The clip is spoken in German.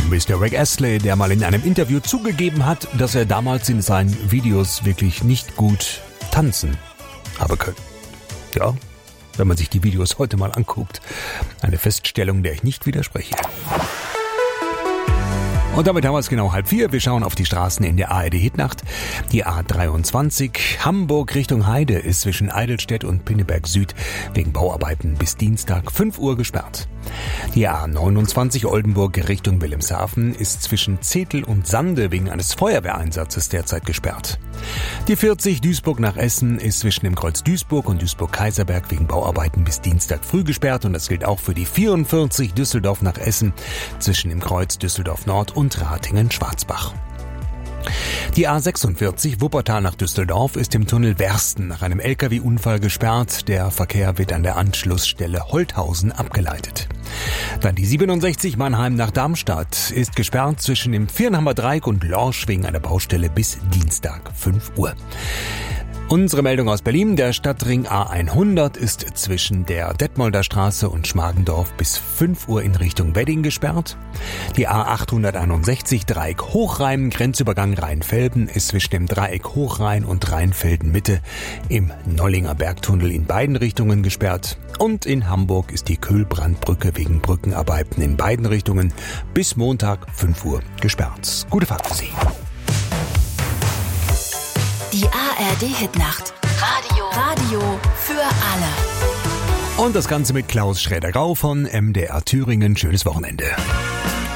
Mr. Rick Astley, der mal in einem Interview zugegeben hat, dass er damals in seinen Videos wirklich nicht gut tanzen habe können. Ja, wenn man sich die Videos heute mal anguckt. Eine Feststellung, der ich nicht widerspreche. Und damit haben wir es genau 3:30. Wir schauen auf die Straßen in der ARD-Hitnacht. Die A23 Hamburg Richtung Heide ist zwischen Eidelstedt und Pinneberg Süd wegen Bauarbeiten bis Dienstag 5 Uhr gesperrt. Die A29 Oldenburg Richtung Wilhelmshaven ist zwischen Zetel und Sande wegen eines Feuerwehreinsatzes derzeit gesperrt. Die 40 Duisburg nach Essen ist zwischen dem Kreuz Duisburg und Duisburg-Kaiserberg wegen Bauarbeiten bis Dienstag früh gesperrt und das gilt auch für die 44 Düsseldorf nach Essen zwischen dem Kreuz Düsseldorf Nord und Ratingen-Schwarzbach. Die A46 Wuppertal nach Düsseldorf ist im Tunnel Wersten nach einem LKW-Unfall gesperrt. Der Verkehr wird an der Anschlussstelle Holthausen abgeleitet. Dann die 67 Mannheim nach Darmstadt ist gesperrt zwischen dem Viernhammer Dreieck und Lorsch wegen einer Baustelle bis Dienstag 5 Uhr. Unsere Meldung aus Berlin, der Stadtring A100 ist zwischen der Detmolder Straße und Schmargendorf bis 5 Uhr in Richtung Wedding gesperrt. Die A861 Dreieck Hochrhein, Grenzübergang Rheinfelden ist zwischen dem Dreieck Hochrhein und Rheinfelden Mitte im Nollinger Bergtunnel in beiden Richtungen gesperrt. Und in Hamburg ist die Köhlbrandbrücke wegen Brückenarbeiten in beiden Richtungen bis Montag 5 Uhr gesperrt. Gute Fahrt für Sie. Die ARD-Hitnacht. Radio für alle. Und das Ganze mit Klaus Schräder-Grau von MDR Thüringen. Schönes Wochenende.